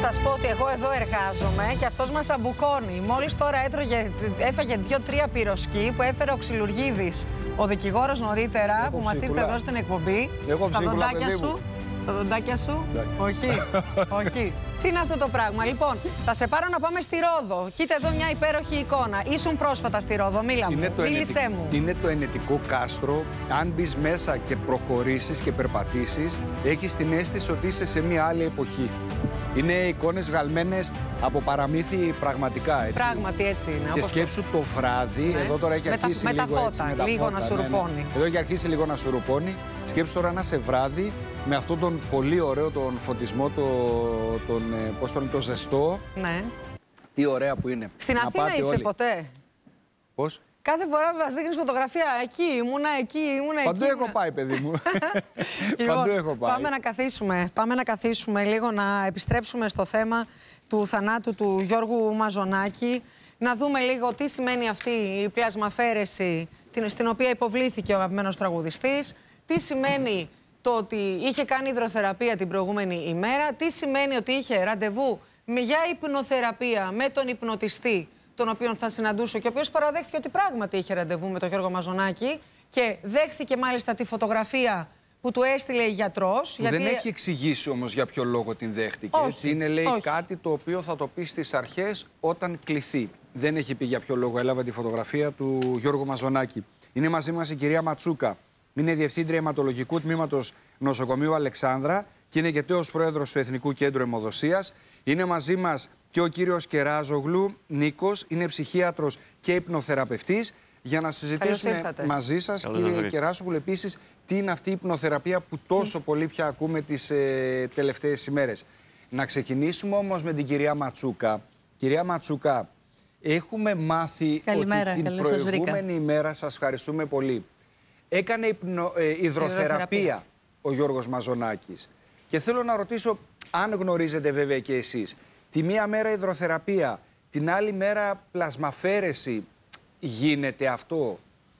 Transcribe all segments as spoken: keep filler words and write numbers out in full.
σας πω ότι εγώ εδώ εργάζομαι και αυτός μας αμπουκώνει. Μόλις τώρα έτρωγε, έφαγε δύο-τρία πυροσκή που έφερε ο Ξυλουργίδης, ο δικηγόρος νωρίτερα, Έχω που μας ήρθε εδώ στην εκπομπή. Έχω Στα ψίχουλα, δοντάκια παιδί σου. μου. Τα δοντάκια σου. Εντάξει. Όχι. Όχι. Τι είναι αυτό το πράγμα. Λοιπόν, θα σε πάρω να πάμε στη Ρόδο. Κοίτα εδώ μια υπέροχη εικόνα. Ήσουν πρόσφατα στη Ρόδο. Μίλα μου. Μίλησέ ενετικ... μου. Είναι το ενετικό κάστρο. Αν μπει μέσα και προχωρήσεις και περπατήσεις, έχεις την αίσθηση ότι είσαι σε μια άλλη εποχή. Είναι εικόνες βγαλμένες από παραμύθι πραγματικά, έτσι. Πράγματι έτσι είναι. Και σκέψου το βράδυ, ναι. Εδώ τώρα έχει με αρχίσει τα, λίγο με τα φώτα, έτσι, με τα λίγο φώτα, να σουρουπώνει. Ναι, ναι. Εδώ έχει αρχίσει λίγο να σουρουπώνει. Σκέψου τώρα να είσαι βράδυ με αυτόν τον πολύ ωραίο τον φωτισμό, το, τον, πώς το, το ζεστό. Ναι. Τι ωραία που είναι. Στην να Αθήνα είσαι όλοι. Ποτέ? Πώς? Κάθε φορά μας δείχνεις φωτογραφία, εκεί ήμουνα, εκεί ήμουνα, εκεί Παντού έχω πάει, παιδί μου. Λοιπόν, Παντού έχω πάει. Πάμε να καθίσουμε, πάμε να καθίσουμε λίγο, να επιστρέψουμε στο θέμα του θανάτου του Γιώργου Μαζονάκη. Να δούμε λίγο τι σημαίνει αυτή η πλασμαφέρεση στην οποία υποβλήθηκε ο αγαπημένος τραγουδιστής. Τι σημαίνει το ότι είχε κάνει υδροθεραπεία την προηγούμενη ημέρα. Τι σημαίνει ότι είχε ραντεβού για υπνοθεραπεία με τον υπνοτιστή, τον οποίον θα συναντούσε και ο οποίος παραδέχθηκε ότι πράγματι είχε ραντεβού με τον Γιώργο Μαζονάκη και δέχθηκε μάλιστα τη φωτογραφία που του έστειλε η γιατρός. Γιατί... Δεν έχει εξηγήσει όμως για ποιο λόγο την δέχτηκε. Όχι, έτσι. Είναι, λέει, όχι. κάτι το οποίο θα το πει στις αρχές όταν κληθεί. Δεν έχει πει για ποιο λόγο έλαβε τη φωτογραφία του Γιώργου Μαζονάκη. Είναι μαζί μας η κυρία Ματσούκα. Είναι διευθύντρια αιματολογικού τμήματος νοσοκομείου Αλεξάνδρα και είναι και τέος πρόεδρος του Εθνικού Κέντρου Αιμοδοσίας. Είναι μαζί μας και ο κύριος Κεράζογλου Νίκος, είναι ψυχίατρος και υπνοθεραπευτής. Για να συζητήσουμε μαζί σας, Καλώς κύριε βρει. Κεράζογλου, επίσης, τι είναι αυτή η υπνοθεραπεία που τόσο mm. πολύ πια ακούμε τις ε, τελευταίες ημέρες. Να ξεκινήσουμε όμως με την κυρία Ματσούκα. Κυρία Ματσούκα, έχουμε μάθει Καλημέρα, ότι την προηγούμενη ημέρα, σας ευχαριστούμε πολύ, έκανε υπνο, ε, υδροθεραπεία, υδροθεραπεία ο Γιώργος Μαζονάκης. Και θέλω να ρωτήσω, αν γνωρίζετε βέβαια και εσείς, τη μία μέρα υδροθεραπεία, την άλλη μέρα πλασμαφέρεση, γίνεται αυτό?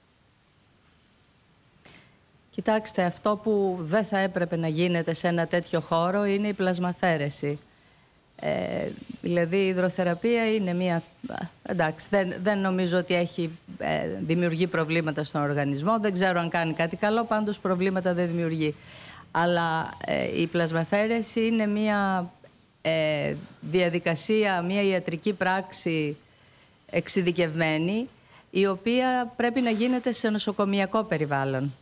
Κοιτάξτε, αυτό που δεν θα έπρεπε να γίνεται σε ένα τέτοιο χώρο είναι η πλασμαφέρεση. Ε, δηλαδή η υδροθεραπεία είναι μια... Εντάξει, δεν, δεν νομίζω ότι έχει ε, δημιουργεί προβλήματα στον οργανισμό. Δεν ξέρω αν κάνει κάτι καλό, πάντως προβλήματα δεν δημιουργεί. Αλλά ε, η πλασμαφέρεση είναι μια ε, διαδικασία, μια ιατρική πράξη εξειδικευμένη, η οποία πρέπει να γίνεται σε νοσοκομιακό περιβάλλον.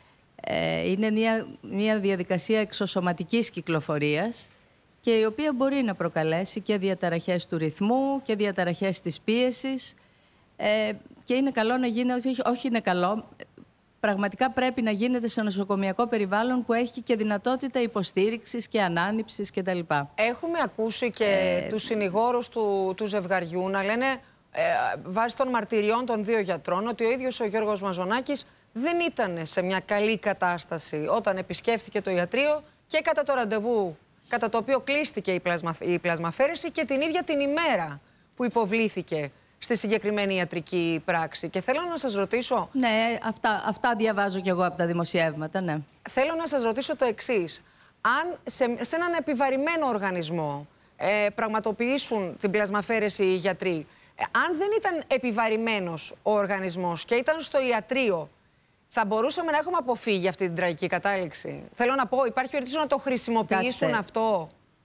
Ε, είναι μια, μια διαδικασία εξωσωματικής κυκλοφορίας και η οποία μπορεί να προκαλέσει και διαταραχές του ρυθμού και διαταραχές της πίεσης ε, και είναι καλό να γίνεται, όχι, όχι είναι καλό, πραγματικά πρέπει να γίνεται σε νοσοκομιακό περιβάλλον που έχει και δυνατότητα υποστήριξης και ανάνυψης κτλ. Έχουμε ακούσει και ε, τους συνηγόρους του, του ζευγαριού να λένε ε, βάσει των μαρτυριών των δύο γιατρών ότι ο ίδιος ο Γιώργος Μαζονάκης δεν ήταν σε μια καλή κατάσταση όταν επισκέφθηκε το ιατρείο και κατά το ραντεβού κατά το οποίο κλείστηκε η, πλασμα, η πλασμαφέρεση και την ίδια την ημέρα που υποβλήθηκε στη συγκεκριμένη ιατρική πράξη. Και θέλω να σας ρωτήσω... Ναι, αυτά, αυτά διαβάζω κι εγώ από τα δημοσιεύματα, ναι. Θέλω να σας ρωτήσω το εξής. Αν σε, σε έναν επιβαρημένο οργανισμό ε, πραγματοποιήσουν την πλασμαφέρεση οι γιατροί, ε, αν δεν ήταν επιβαρημένος ο οργανισμός και ήταν στο ιατρείο, θα μπορούσαμε να έχουμε αποφύγει αυτή την τραγική κατάληξη? Θέλω να πω, υπάρχει περίπτωση να το χρησιμοποιήσουν Κάτσε. αυτό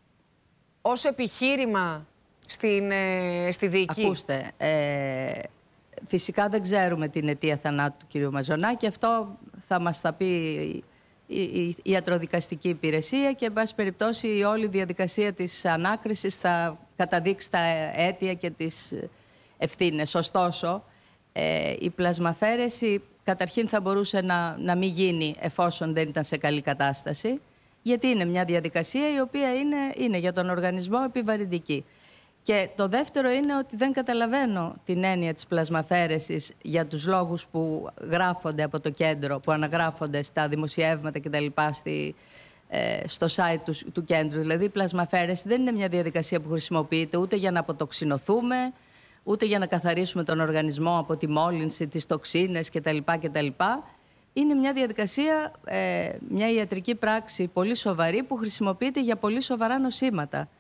ως επιχείρημα στην, ε, στη δίκη? Ακούστε, ε, φυσικά δεν ξέρουμε την αιτία θανάτου του κυρίου Μαζονάκη. Αυτό θα μας τα πει η, η, η ιατροδικαστική υπηρεσία και, εν πάση περιπτώσει, η όλη διαδικασία της ανάκρισης θα καταδείξει τα αίτια και τις ευθύνες. Ωστόσο, ε, η πλασμαφέρεση καταρχήν θα μπορούσε να, να μην γίνει εφόσον δεν ήταν σε καλή κατάσταση, γιατί είναι μια διαδικασία η οποία είναι, είναι για τον οργανισμό επιβαρυντική. Και το δεύτερο είναι ότι δεν καταλαβαίνω την έννοια της πλασμαφέρεσης για τους λόγους που γράφονται από το κέντρο, που αναγράφονται στα δημοσιεύματα κτλ. Στη, ε, στο site του, του κέντρου. Δηλαδή η πλασμαφέρεση δεν είναι μια διαδικασία που χρησιμοποιείται ούτε για να αποτοξινωθούμε, ούτε για να καθαρίσουμε τον οργανισμό από τη μόλυνση, τις τοξίνες κτλ. κτλ. Είναι μια διαδικασία, ε, μια ιατρική πράξη πολύ σοβαρή που χρησιμοποιείται για πολύ σοβαρά νοσήματα.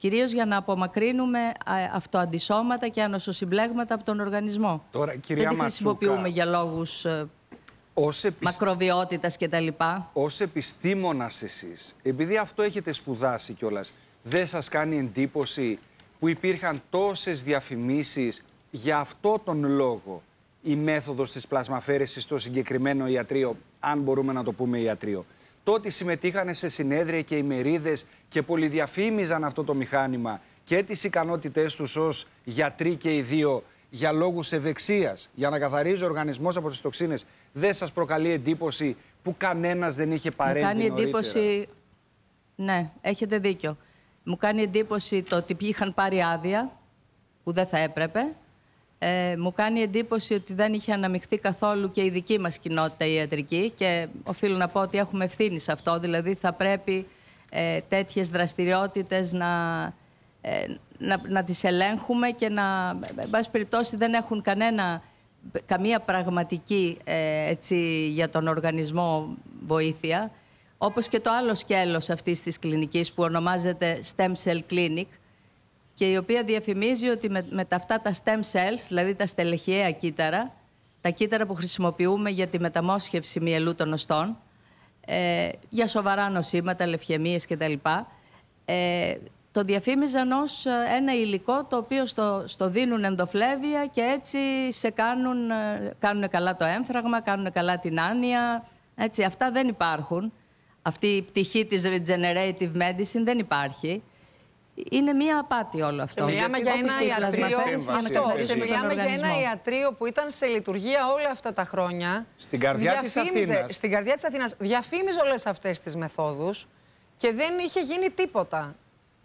κυρίως για να απομακρύνουμε αυτοαντισώματα και ανοσοσυμπλέγματα από τον οργανισμό. Τώρα, κυρία Δεν τη χρησιμοποιούμε Ματσούκα, για λόγους ως επισ... μακροβιότητας κτλ. Ως επιστήμονας εσείς, επειδή αυτό έχετε σπουδάσει κιόλας, δεν σας κάνει εντύπωση που υπήρχαν τόσες διαφημίσεις για αυτό τον λόγο η μέθοδος της πλασμαφέρεσης στο συγκεκριμένο ιατρείο, αν μπορούμε να το πούμε ιατρείο? Το ότι συμμετείχαν σε συνέδρια και ημερίδες και πολυδιαφήμιζαν αυτό το μηχάνημα και τις ικανότητές τους ως γιατροί και οι δύο για λόγους ευεξίας, για να καθαρίζει ο οργανισμός από τις τοξίνες, δεν σας προκαλεί εντύπωση που κανένας δεν είχε παρέμβει νωρίτερα? Μου κάνει εντύπωση, ναι, έχετε δίκιο. Μου κάνει εντύπωση το ότι είχαν πάρει άδεια, που δεν θα έπρεπε. Ε, μου κάνει εντύπωση ότι δεν είχε αναμειχθεί καθόλου και η δική μας κοινότητα η ιατρική και οφείλω να πω ότι έχουμε ευθύνη σε αυτό. Δηλαδή θα πρέπει ε, τέτοιες δραστηριότητες να, ε, να, να τις ελέγχουμε και να, εν πάση περιπτώσει, δεν έχουν κανένα, καμία πραγματική ε, έτσι, για τον οργανισμό βοήθεια. Όπως και το άλλο σκέλος αυτής της κλινικής που ονομάζεται Stem Cell Clinic και η οποία διαφημίζει ότι με, με τα, αυτά τα stem cells, δηλαδή τα στελεχιαία κύτταρα, τα κύτταρα που χρησιμοποιούμε για τη μεταμόσχευση μυελού των οστών, ε, για σοβαρά νοσήματα, λευχαιμίες κτλ., ε, το διαφήμιζαν ως ένα υλικό το οποίο στο, στο δίνουν ενδοφλέβεια και έτσι σε κάνουν, κάνουν καλά το έμφραγμα, κάνουν καλά την άνοια. Έτσι, αυτά δεν υπάρχουν. Αυτή η πτυχή της regenerative medicine δεν υπάρχει. Είναι μία απάτη όλο αυτό. Και μιλάμε για ένα ιατρείο, αυτό, και μιλάμε για ένα ιατρείο που ήταν σε λειτουργία όλα αυτά τα χρόνια. Στην καρδιά της Αθήνας. Στην καρδιά της Αθήνας. Διαφήμιζε όλες αυτές τις μεθόδους και δεν είχε γίνει τίποτα.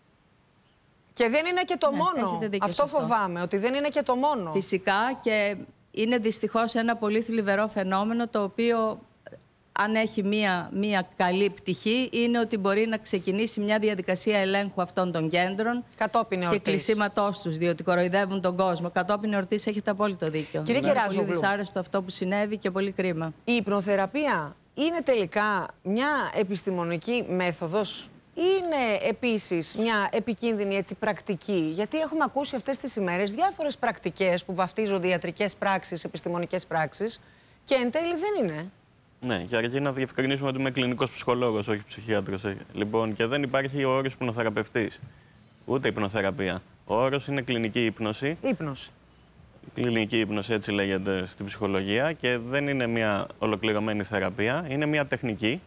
Και δεν είναι και το ναι, μόνο. Αυτό φοβάμαι, ότι δεν είναι και το μόνο. Φυσικά, και είναι δυστυχώς ένα πολύ θλιβερό φαινόμενο, το οποίο, αν έχει μία, μία καλή πτυχή, είναι ότι μπορεί να ξεκινήσει μια διαδικασία ελέγχου αυτών των κέντρων κατόπιν και κλεισίματός τους, διότι κοροϊδεύουν τον κόσμο. Κατόπιν εορτής έχετε απόλυτο δίκιο. Κύριε Κεράζογλου, είναι πολύ δυσάρεστο αυτό που συνέβη και πολύ κρίμα. Η υπνοθεραπεία είναι τελικά μια επιστημονική μέθοδος? Είναι επίσης μια επικίνδυνη έτσι, πρακτική? Γιατί έχουμε ακούσει αυτές τις ημέρες διάφορες πρακτικές που βαφτίζονται ιατρικές πράξεις, επιστημονικές πράξεις, και εν τέλει δεν είναι. Ναι, και αρκεί να διευκρινίσουμε ότι είμαι κλινικός ψυχολόγος, όχι ψυχίατρος. Λοιπόν, και δεν υπάρχει ο όρος υπνοθεραπευτής, ούτε υπνοθεραπεία. Ο όρος είναι κλινική ύπνωση. Ύπνος. Κλινική ύπνωση, έτσι λέγεται στην ψυχολογία, και δεν είναι μια ολοκληρωμένη θεραπεία. Είναι μια τεχνική,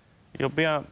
η οποία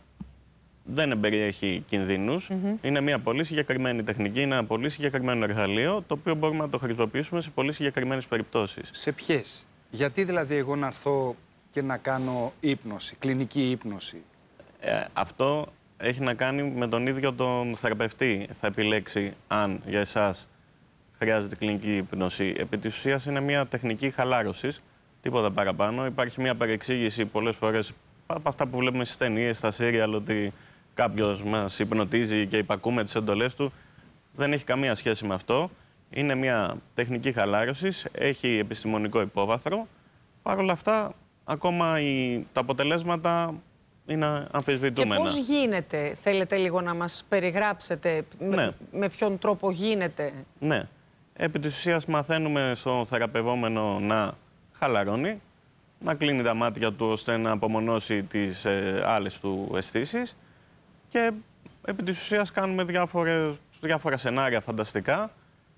δεν εμπεριέχει κινδύνους. Mm-hmm. Είναι μια πολύ συγκεκριμένη τεχνική, είναι ένα πολύ συγκεκριμένο εργαλείο, το οποίο μπορούμε να το χρησιμοποιήσουμε σε πολύ συγκεκριμένες περιπτώσεις. Σε ποιες? Γιατί δηλαδή εγώ να έρθω και να κάνω ύπνωση, κλινική ύπνωση? Ε, αυτό έχει να κάνει με τον ίδιο τον θεραπευτή. Θα επιλέξει αν για εσάς χρειάζεται κλινική ύπνωση. Επί της ουσίας είναι μια τεχνική χαλάρωσης, τίποτα παραπάνω. Υπάρχει μια παρεξήγηση πολλές φορές από αυτά που βλέπουμε στις ταινίες, στα σύριαλ, ότι κάποιος μας υπνοτίζει και υπακούμε τις εντολές του. Δεν έχει καμία σχέση με αυτό. Είναι μια τεχνική χαλάρωσης, έχει επιστημονικό υπόβαθρο. Παρ' όλα αυτά, ακόμα οι, τα αποτελέσματα είναι αμφισβητούμενα. Και πώς γίνεται, θέλετε λίγο να μας περιγράψετε ναι. με, με ποιον τρόπο γίνεται? Ναι. Επί της ουσίας μαθαίνουμε στον θεραπευόμενο να χαλαρώνει, να κλείνει τα μάτια του ώστε να απομονώσει τις ε, άλλες του αισθήσεις, και επί της ουσίας κάνουμε διάφορες, διάφορα σενάρια φανταστικά.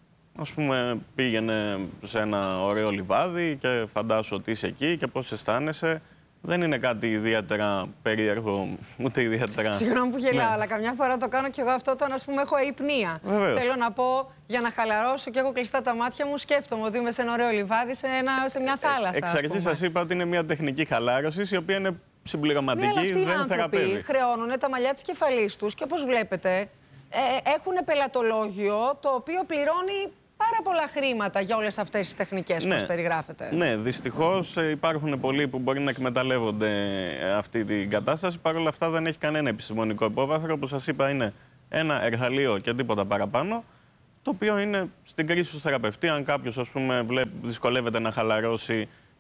Ας πούμε, πήγαινε σε ένα ωραίο λιβάδι και φαντάσου ότι είσαι εκεί και πώς αισθάνεσαι. Δεν είναι κάτι ιδιαίτερα περίεργο, ούτε ιδιαίτερα... Συγγνώμη που γελάω, ναι. αλλά καμιά φορά το κάνω κι εγώ αυτό όταν, ας πούμε, έχω αϊπνία. Βεβαίως. Θέλω να πω, για να χαλαρώσω και έχω κλειστά τα μάτια μου, σκέφτομαι ότι είμαι σε ένα ωραίο λιβάδι, σε, ένα, σε μια θάλασσα. Εξ αρχής σας είπα ότι είναι μια τεχνική χαλάρωσης, η οποία είναι συμπληρωματική, ναι, αλλά αυτοί δεν οι θεραπεύει. άνθρωποι χρεώνουν τα μαλλιά της κεφαλής τους και, όπως βλέπετε, ε, έχουν πελατολόγιο το οποίο πληρώνει πάρα πολλά χρήματα για όλες αυτές τις τεχνικές ναι. που μας περιγράφετε. Ναι, δυστυχώς υπάρχουν πολλοί που μπορεί να εκμεταλλεύονται αυτή την κατάσταση. Παρ' όλα αυτά δεν έχει κανένα επιστημονικό υπόβαθρο. Όπως σας είπα, είναι ένα εργαλείο και τίποτα παραπάνω, το οποίο είναι στην κρίση του θεραπευτή. Αν κάποιος, ας πούμε, βλέπει, δυσκολεύεται να χαλαρώσει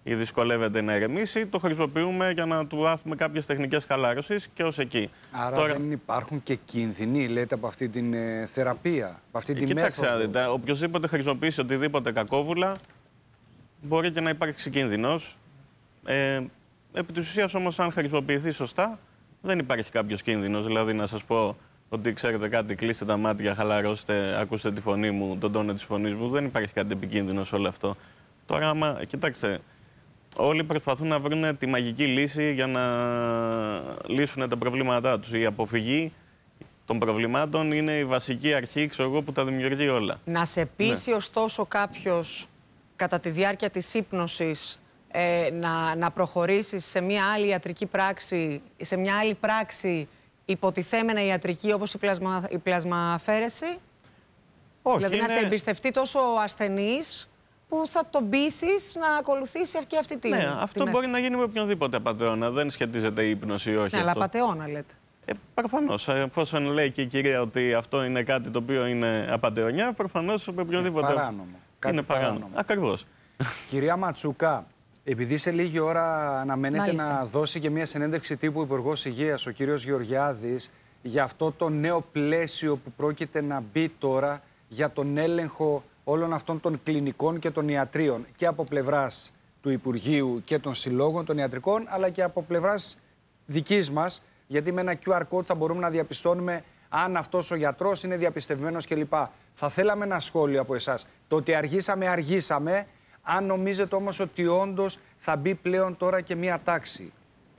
ή δυσκολεύεται να ηρεμήσει, το χρησιμοποιούμε για να του βάθουμε κάποιες τεχνικές χαλάρωσης και ως εκεί. Άρα Τώρα... δεν υπάρχουν και κίνδυνοι, λέτε, από αυτή την ε, θεραπεία, από αυτή τη Κοιτάξτε, μέθοδο. Κοιτάξτε, οποιοσδήποτε χρησιμοποιήσει οτιδήποτε κακόβουλα, μπορεί και να υπάρξει κίνδυνος. Ε, επί της ουσίας όμως, αν χρησιμοποιηθεί σωστά, δεν υπάρχει κάποιος κίνδυνος. Δηλαδή, να σας πω ότι ξέρετε κάτι, κλείστε τα μάτια, χαλαρώστε, ακούστε τη φωνή μου, τον τόνο της φωνής μου. Δεν υπάρχει κάτι επικίνδυνο σε όλο αυτό. Τώρα, άμα, κοιτάξτε, όλοι προσπαθούν να βρουν τη μαγική λύση για να λύσουν τα προβλήματά τους. Η αποφυγή των προβλημάτων είναι η βασική αρχή, ξέρω εγώ, που τα δημιουργεί όλα. Να σε πείσει, ναι, ωστόσο κάποιος κατά τη διάρκεια της ύπνωσης ε, να, να προχωρήσεις σε μια άλλη ιατρική πράξη, σε μια άλλη πράξη υποτιθέμενα ιατρική, όπως η, πλασμα, η πλασμαφαίρεση. Όχι, δηλαδή είναι... να σε εμπιστευτεί τόσο ο ασθενής που θα τον πείσεις να ακολουθήσει και αυτή τη. Ναι, αυτό μπορεί να γίνει με οποιονδήποτε απατεώνα. Δεν σχετίζεται η ύπνωση ή όχι. Ναι, αλλά απατεώνα λέτε. Ε, προφανώς. Εφόσον λέει και η κυρία ότι αυτό είναι κάτι το οποίο είναι απατεωνιά, προφανώς με οποιονδήποτε. Είναι παράνομο. Κάτι είναι παράνομο. παράνομο. Ακριβώς. Κυρία Ματσούκα, επειδή σε λίγη ώρα αναμένεται Μάλιστα. να δώσει και μια συνέντευξη τύπου Υπουργός Υγείας, ο κύριος Γεωργιάδης, για αυτό το νέο πλαίσιο που πρόκειται να μπει τώρα για τον έλεγχο όλων αυτών των κλινικών και των ιατρίων, και από πλευράς του Υπουργείου και των συλλόγων των ιατρικών, αλλά και από πλευράς δικής μας, γιατί με ένα κιου αρ code θα μπορούμε να διαπιστώνουμε αν αυτός ο γιατρός είναι διαπιστευμένος κλπ. Θα θέλαμε ένα σχόλιο από εσάς. Το ότι αργήσαμε, αργήσαμε. Αν νομίζετε όμως ότι όντως θα μπει πλέον τώρα και μία τάξη.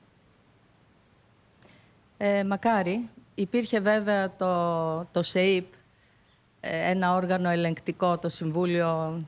Ε, μακάρι. Υπήρχε βέβαια το, το ΣΕΙΠ, ένα όργανο ελεγκτικό, το Συμβούλιο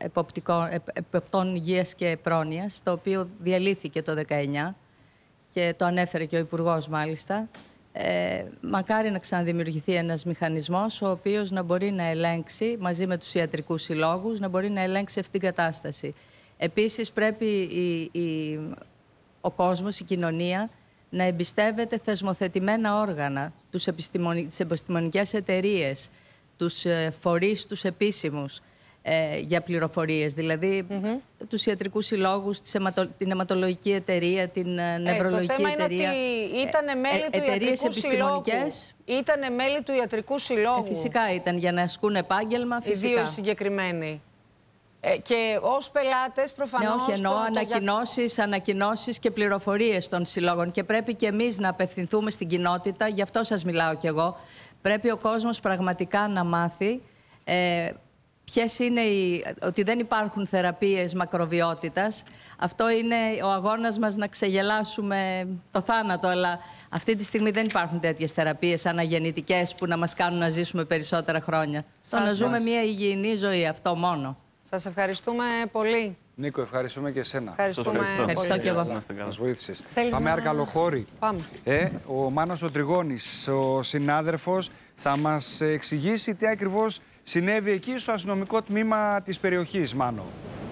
Εποπτών Υγείας και Πρόνοιας, το οποίο διαλύθηκε το δεκαεννιά και το ανέφερε και ο Υπουργός μάλιστα. Ε, μακάρι να ξαναδημιουργηθεί ένας μηχανισμός ο οποίος να μπορεί να ελέγξει μαζί με τους ιατρικούς συλλόγους, να μπορεί να ελέγξει αυτή την κατάσταση. Επίσης πρέπει η, η, ο κόσμος, η κοινωνία να εμπιστεύεται θεσμοθετημένα όργανα, τους επιστημονι... τις επιστημονικές εταιρείες, τους ε, φορείς, τους επίσημους ε, για πληροφορίες, δηλαδή mm-hmm. τους ιατρικούς συλλόγους, τις αιματο... την αιματολογική εταιρεία, την ε, νευρολογική ε, το θέμα εταιρεία. Είναι ότι ήτανε μέλη ε, του ιατρικού συλλόγου. Ήτανε μέλη του ιατρικού συλλόγου. Ε, φυσικά ήταν για να ασκούν επάγγελμα. Φυσικά. Οι δύο συγκεκριμένοι. Ε, και ως πελάτες προφανώς... Ναι, όχι, εννοώ το, ανακοινώσεις, το... ανακοινώσεις και πληροφορίες των συλλόγων. Και πρέπει και εμείς να απευθυνθούμε στην κοινότητα, γι' αυτό σας μιλάω κι εγώ. Πρέπει ο κόσμος πραγματικά να μάθει ε, ποιες είναι οι... ότι δεν υπάρχουν θεραπείες μακροβιότητας. Αυτό είναι ο αγώνας μας να ξεγελάσουμε το θάνατο, αλλά αυτή τη στιγμή δεν υπάρχουν τέτοιες θεραπείες αναγεννητικές που να μας κάνουν να ζήσουμε περισσότερα χρόνια. Το να ζούμε μια υγιεινή ζωή, αυτό μόνο. Σας ευχαριστούμε πολύ. Νίκο, ευχαριστούμε και εσένα. Ευχαριστούμε ευχαριστώ. πολύ. Ευχαριστώ και εγώ. Μας βοήθησες. Θέλεις Πάμε να... Αρκαλοχώρη. Πάμε. Ε, ο Μάνος ο Τριγώνης, ο συνάδελφος, θα μας εξηγήσει τι ακριβώς συνέβη εκεί στο αστυνομικό τμήμα της περιοχής, Μάνο.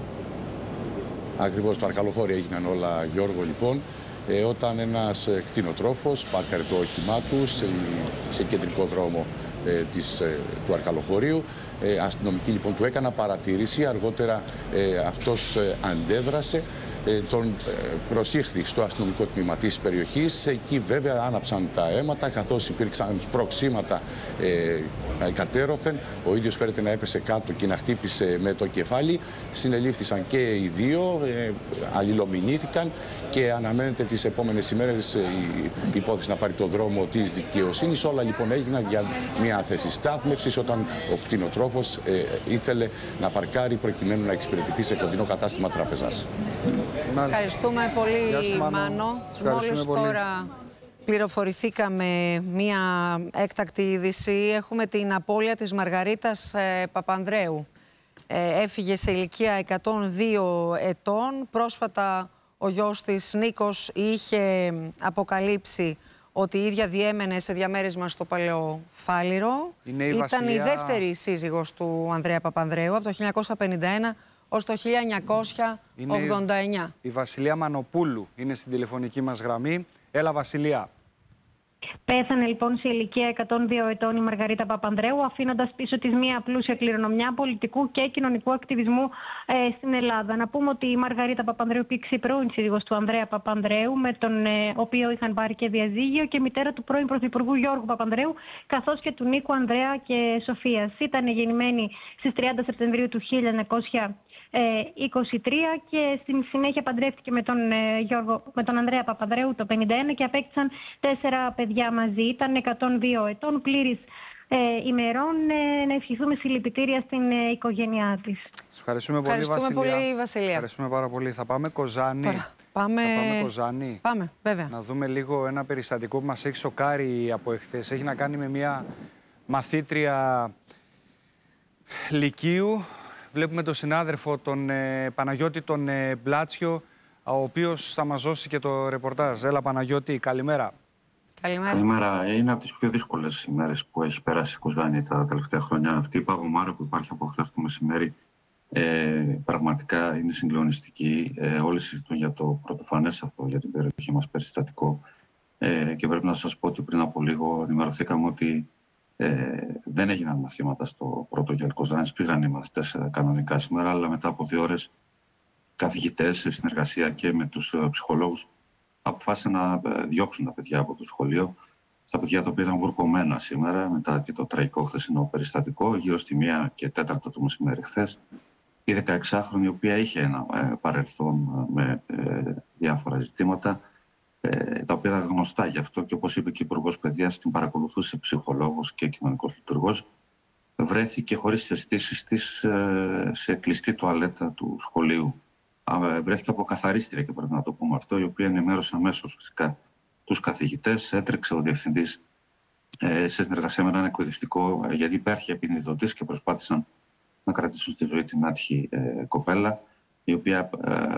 Ακριβώς στο Αρκαλοχώρη έγιναν όλα, Γιώργο, λοιπόν. Ε, όταν ένας κτηνοτρόφος πάρκαρε το όχημά του σε, σε κεντρικό δρόμο ε, της, ε, του Αρκαλοχωρίου. Ε, αστυνομικοί λοιπόν του έκανα παρατήρηση, αργότερα ε, αυτός ε, αντέδρασε, ε, τον ε, προσήχθη στο αστυνομικό τμήμα της περιοχής. Εκεί βέβαια άναψαν τα αίματα, καθώς υπήρξαν σπροξήματα ε, κατέρωθεν. Ο ίδιος φέρεται να έπεσε κάτω και να χτύπησε με το κεφάλι. Συνελήφθησαν και οι δύο, ε, αλληλομηνήθηκαν και αναμένεται τις επόμενες ημέρες ε, η υπόθεση να πάρει το δρόμο της δικαιοσύνης. Όλα λοιπόν έγιναν για μια θέση στάθμευσης όταν ο κτηνοτρόφος ε, ήθελε να παρκάρει προκειμένου να εξυπηρετηθεί σε κοντινό κατάστημα τράπεζας. Ευχαριστούμε πολύ, σου, Μάνο. Μάνο. Ευχαριστούμε Μόλις πολύ. τώρα πληροφορηθήκαμε μία έκτακτη είδηση. Έχουμε την απώλεια της Μαργαρίτας ε, Παπανδρέου. Ε, έφυγε σε ηλικία εκατόν δύο ετών. Πρόσφατα ο γιος της Νίκος είχε αποκαλύψει ότι η ίδια διέμενε σε διαμέρισμα στο Παλαιό Φάληρο. Είναι η Ήταν Βασιλιά... η δεύτερη σύζυγος του Ανδρέα Παπανδρέου από το χίλια εννιακόσια πενήντα ένα ως το χίλια εννιακόσια ογδόντα εννιά. Είναι η Βασιλεία Μανοπούλου είναι στην τηλεφωνική μας γραμμή. Έλα, Βασιλεία. Πέθανε λοιπόν σε ηλικία εκατόν δύο ετών η Μαργαρίτα Παπανδρέου, αφήνοντας πίσω της μία πλούσια κληρονομιά πολιτικού και κοινωνικού ακτιβισμού ε, στην Ελλάδα. Να πούμε ότι η Μαργαρίτα Παπανδρέου υπήρξε η πρώην σύζυγος του Ανδρέα Παπανδρέου, με τον ε, οποίο είχαν πάρει και διαζύγιο, και μητέρα του πρώην Πρωθυπουργού Γιώργου Παπανδρέου, καθώς και του Νίκου, Ανδρέα και Σοφίας. Ήταν γεννημένη στις τριάντα Σεπτεμβρίου του χίλια εννιακόσια είκοσι τρία και στην συνέχεια παντρεύτηκε με τον, ε, Γιώργο, με τον Ανδρέα Παπανδρέου το χίλια εννιακόσια πενήντα ένα και απέκτησαν τέσσερα παιδιά μαζί. Ήταν εκατόν δύο ετών, πλήρης ε, ημερών. Ε, να ευχηθούμε συλληπιτήρια στην ε, οικογένειά της. Σας ευχαριστούμε πολύ, Ευχαριστούμε Βασιλεία. πολύ, Βασιλεία. Ευχαριστούμε πάρα πολύ. Θα πάμε Κοζάνη. Τώρα, πάμε... Θα πάμε Κοζάνη. Πάμε, βέβαια. Να δούμε λίγο ένα περιστατικό που μας έχει σοκάρει από εχθές. Έχει να κάνει με μια μαθήτρια λυκείου. Βλέπουμε τον συνάδελφο, τον ε, Παναγιώτη τον ε, Μπλάτσιο, ο οποίος θα μας δώσει και το ρεπορτάζ. Έλα Παναγιώτη, καλημέρα. Καλημέρα. Καλημέρα. Είναι από τις πιο δύσκολες ημέρες που έχει περάσει η Κοζάνη τα τελευταία χρόνια. Αυτή η παγωμάρα που υπάρχει από χθες το μεσημέρι ε, πραγματικά είναι συγκλονιστική. Ε, όλοι συζητούν για το πρωτοφανές αυτό, για την περιοχή μας περιστατικό. Ε, και πρέπει να σας πω ότι πριν από λίγο ενημερωθήκαμε ότι Ε, δεν έγιναν μαθήματα στο πρώτο γυαλικό Κοζάνης. Πήγαν οι μαθητές ε, κανονικά σήμερα, αλλά μετά από δύο ώρες καθηγητές σε συνεργασία και με τους ε, ψυχολόγους αποφάσισαν να ε, διώξουν τα παιδιά από το σχολείο. Τα παιδιά τα οποία ήταν βουρκωμένα σήμερα, μετά και το τραγικό χθεσινό περιστατικό, γύρω στη μία και τέταρτα το μεσημέρι χθες. Η δεκαεξάχρονη, η οποία είχε ένα ε, παρελθόν με ε, διάφορα ζητήματα, τα οποία ήταν γνωστά γι' αυτό, και όπως είπε και ο Υπουργός Παιδείας, την παρακολουθούσε ψυχολόγος και κοινωνικός λειτουργός, βρέθηκε χωρίς αισθήσεις της σε κλειστή τουαλέτα του σχολείου. Βρέθηκε από καθαρίστρια, και πρέπει να το πούμε αυτό, η οποία ενημέρωσε αμέσως φυσικά τους καθηγητές. Έτρεξε ο διευθυντής σε συνεργασία με έναν εκπαιδευτικό, γιατί υπάρχει επινδυτωτής, και προσπάθησαν να κρατήσουν στη ζωή την άτυχη κοπέλα, η οποία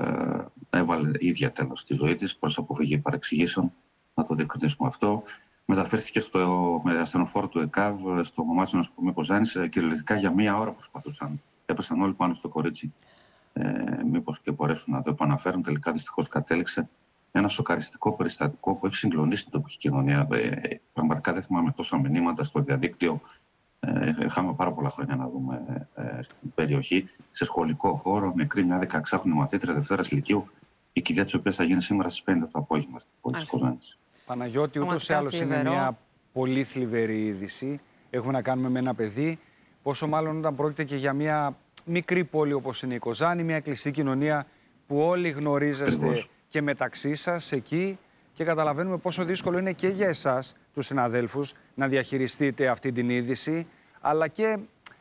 ε, έβαλε ίδια τέλος στη ζωή της προς αποφυγή παρεξηγήσεων, να το διευκρινίσουμε αυτό. Μεταφέρθηκε στο, με ασθενοφόρο του ΕΚΑΒ στο Μαμάτσιο Νοσοκομείο Κοζάνης. Κυριολεκτικά για μία ώρα προσπαθούσαν. Έπεσαν όλοι πάνω στο κορίτσι, ε, μήπως και μπορέσουν να το επαναφέρουν. Τελικά δυστυχώς κατέληξε. Ένα σοκαριστικό περιστατικό που έχει συγκλονίσει την τοπική κοινωνία. Ε, πραγματικά δεν θυμάμαι τόσα μηνύματα στο διαδίκτυο. Ε, είχαμε πάρα πολλά χρόνια να δούμε ε, στην περιοχή, σε σχολικό χώρο, νεκρή μια δεκαεξάχρονη μαθήτρια Δευτέρας Λυκείου, η κηδεία της οποίας θα γίνει σήμερα στις πέντε το απόγευμα στην πόλη της Κοζάνης. Παναγιώτη, ούτως ή άλλως είναι μια πολύ θλιβερή είδηση. Έχουμε να κάνουμε με ένα παιδί, πόσο μάλλον όταν πρόκειται και για μια μικρή πόλη όπως είναι η Κοζάνη, μια κλειστή κοινωνία που όλοι γνωρίζεστε Ακριβώς. και μεταξύ σας εκεί. Και καταλαβαίνουμε πόσο δύσκολο είναι και για εσάς, τους συναδέλφους, να διαχειριστείτε αυτή την είδηση, αλλά και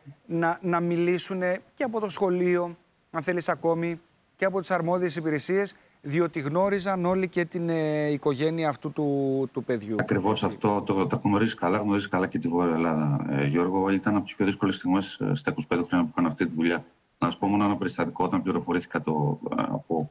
να, να μιλήσουν και από το σχολείο, αν θέλεις ακόμη, και από τις αρμόδιες υπηρεσίες, διότι γνώριζαν όλοι και την ε, οικογένεια αυτού του, του παιδιού. Ακριβώς αυτό το, το γνωρίζεις καλά, γνωρίζεις καλά και τη Βόρεια Ελλάδα, ε, Γιώργο. Ήταν από τις πιο δύσκολες στιγμές ε, στα είκοσι πέντε χρόνια που έκανα αυτή τη δουλειά. Να σου πω μόνο ένα περιστατικό. Όταν πληροφορήθηκα το, από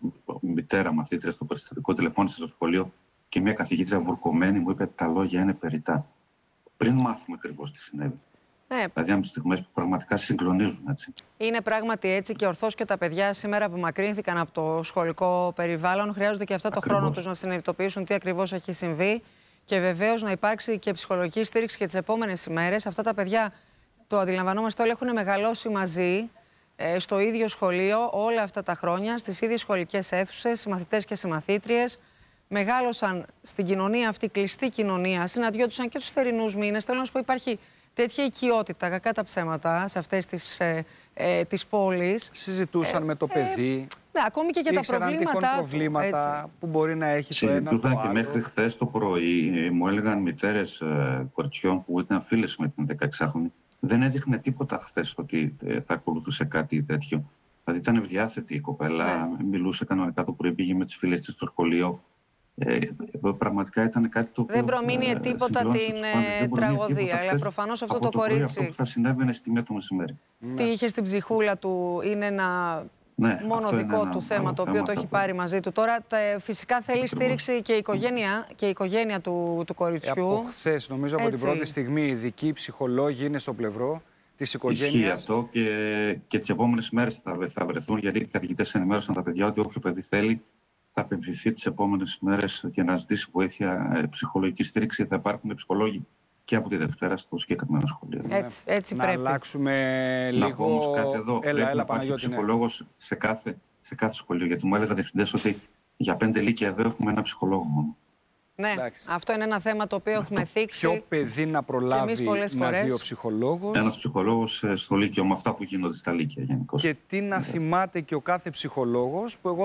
μητέρα μαθήτρια στο περιστατικό, τηλεφώνησε στο σχολείο και μια καθηγήτρια βουρκωμένη μου είπε: τα λόγια είναι περιττά. Πριν μάθουμε ακριβώς τι συνέβη. Ναι. Δηλαδή, από τις στιγμές που πραγματικά συγκλονίζουν, έτσι. Είναι πράγματι έτσι, και ορθώς και τα παιδιά σήμερα που μακρύνθηκαν από το σχολικό περιβάλλον χρειάζονται και αυτό το χρόνο τους να συνειδητοποιήσουν τι ακριβώς έχει συμβεί, και βεβαίως να υπάρξει και ψυχολογική στήριξη και τις επόμενες ημέρες. Αυτά τα παιδιά, το αντιλαμβανόμαστε όλοι, έχουν μεγαλώσει μαζί, στο ίδιο σχολείο όλα αυτά τα χρόνια, στις ίδιες σχολικές αίθουσες, συμμαθητές και συμμαθήτριες. Μεγάλωσαν στην κοινωνία αυτή, κλειστή κοινωνία, συναντιόντουσαν και τους θερινούς μήνες. Θέλω να σου πω, υπάρχει τέτοια οικειότητα, κακά τα ψέματα, σε αυτές τις, ε, ε, τις πόλεις. Συζητούσαν ε, με το παιδί. Ε, ναι, ακόμη και για τα προβλήματά του, προβλήματα έτσι. Που μπορεί να έχει το ένα το άλλο. Και μέχρι χθες το πρωί μου έλεγαν μητέρες ε, κοριτσιών που ήταν φίλες με την δεκαεξάχρονη. Δεν έδειχνε τίποτα χθες ότι ε, θα ακολουθούσε κάτι τέτοιο. Δηλαδή ήταν ευδιάθετη η κοπέλα, ναι. Μιλούσε κανονικά το πρωί, πήγε με τις φίλες της στο σχολείο. Ε, πραγματικά ήταν κάτι το οποίο. Δεν προμείνει ε, τίποτα την ε, τραγωδία, αλλά προφανώς αυτό το, το κορίτσι. Αυτό που θα συνέβαινε στη μία το μεσημέρι. Τι ναι. είχε στην ψυχούλα του είναι ένα ναι, μόνο δικό ένα, του θέμα, το οποίο το έχει πάρει μαζί του. Τώρα τα, φυσικά θέλει Ακριβώς. στήριξη και η οικογένεια, και η οικογένεια του, του κοριτσιού. Ε, από χθες, νομίζω από Έτσι. την πρώτη στιγμή, οι ειδικοί ψυχολόγοι είναι στο πλευρό της οικογένειας. Ισχύει αυτό, και, και τις επόμενες μέρες θα, θα βρεθούν, γιατί οι καθηγητές ενημέρωσαν τα παιδιά ότι όποιο παιδί θέλει θα απευθυνθεί τις επόμενες ημέρες και να ζητήσει βοήθεια, ε, ψυχολογική στήριξη. Θα υπάρχουν ψυχολόγοι και από τη Δευτέρα στο συγκεκριμένο σχολείο. Έτσι, έτσι να πρέπει. αλλάξουμε Να λίγο. πω όμως κάτι εδώ. Έλα, έλα, Παναγιώτη. Ψυχολόγος σε κάθε, σε κάθε σχολείο. Γιατί μου έλεγαν διευθυντές ότι για πέντε λύκεια εδώ έχουμε ένα ψυχολόγο μόνο. Ναι, Εντάξει. αυτό είναι ένα θέμα το οποίο έχουμε θίξει. Ποιο παιδί να προλάβει να δει ο ψυχολόγος. Ένας ψυχολόγος στο Λύκειο με αυτά που γίνονται στα Λύκεια γενικώς. Και τι να θυμάται και ο κάθε ψυχολόγος που εγώ